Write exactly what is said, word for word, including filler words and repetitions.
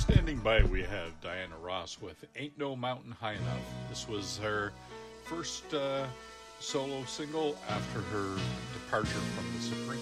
Standing by, we have Diana Ross with Ain't No Mountain High Enough. This was her first uh, solo single after her departure from the Supremes.